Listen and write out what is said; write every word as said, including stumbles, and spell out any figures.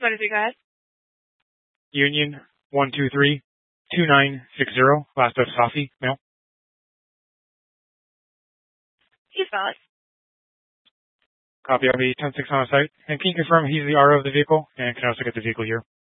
one two three, go ahead. Union one two three two nine six zero. Last of Safi, male. He's valid. Copy of the ten six on the site. And can you confirm he's the R O of the vehicle? And can also get the vehicle here?